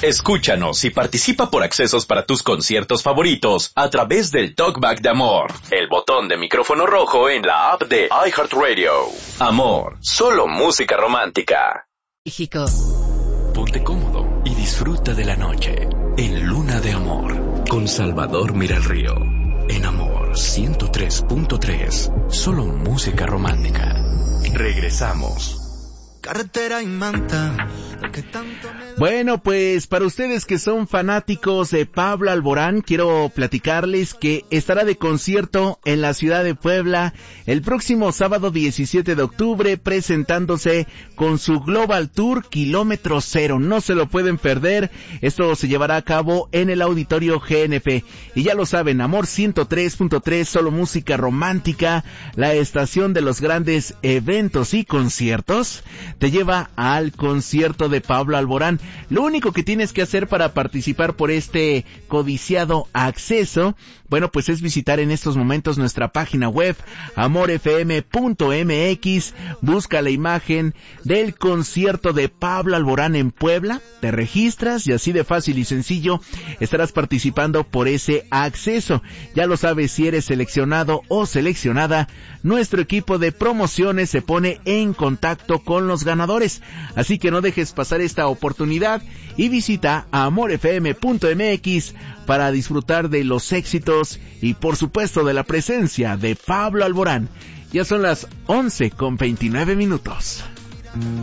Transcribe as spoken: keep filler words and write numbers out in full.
Escúchanos y participa por accesos para tus conciertos favoritos a través del Talkback de Amor, el botón de micrófono rojo en la app de iHeartRadio. Amor, solo música romántica. México. Ponte cómodo y disfruta de la noche en Luna de Amor con Salvador Miralrío. En Amor ciento tres punto tres, solo música romántica. Regresamos. Carretera y manta. Bueno, pues para ustedes que son fanáticos de Pablo Alborán, quiero platicarles que estará de concierto en la ciudad de Puebla el próximo sábado diecisiete de octubre, presentándose con su Global Tour Kilómetro Cero. No se lo pueden perder. Esto se llevará a cabo en el Auditorio G N P. Y ya lo saben, Amor ciento tres punto tres, solo música romántica, la estación de los grandes eventos y conciertos, te lleva al concierto de Pablo Alborán. Lo único que tienes que hacer para participar por este codiciado acceso, bueno, pues es visitar en estos momentos nuestra página web amor f m punto m x, busca la imagen del concierto de Pablo Alborán en Puebla, te registras y así de fácil y sencillo estarás participando por ese acceso. Ya lo sabes, si eres seleccionado o seleccionada, nuestro equipo de promociones se pone en contacto con los ganadores, así que no dejes pasar esta oportunidad y visita amor f m punto m x para disfrutar de los éxitos y por supuesto de la presencia de Pablo Alborán. Ya son las once con veintinueve minutos.